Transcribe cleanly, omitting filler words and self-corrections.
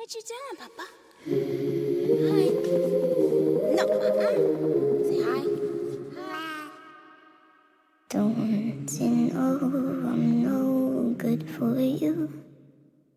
What you doing, Papa? Hi. No, say hi. Hi. Don't you know I'm no good for you?